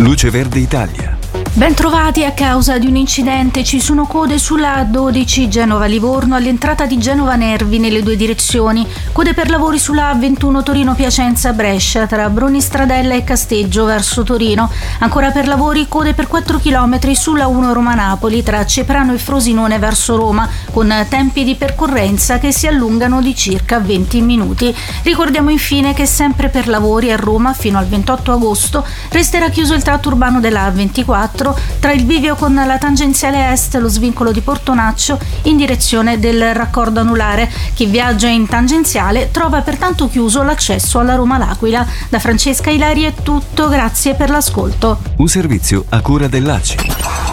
Luce Verde Italia. Ben trovati. A causa di un incidente ci sono code sulla A12 Genova-Livorno all'entrata di Genova Nervi nelle due direzioni, code per lavori sulla A21 Torino-Piacenza-Brescia tra Brunistradella e Casteggio verso Torino, ancora per lavori code per 4 km sulla 1 Roma-Napoli tra Ceprano e Frosinone verso Roma, con tempi di percorrenza che si allungano di circa 20 minuti. Ricordiamo infine che sempre per lavori a Roma fino al 28 agosto resterà chiuso il tratto urbano della A24 tra il bivio con la tangenziale est e lo svincolo di Portonaccio in direzione del raccordo anulare. Chi viaggia in tangenziale trova pertanto chiuso l'accesso alla Roma-L'Aquila. Da Francesca Ilari è tutto, grazie per l'ascolto. Un servizio a cura dell'ACI.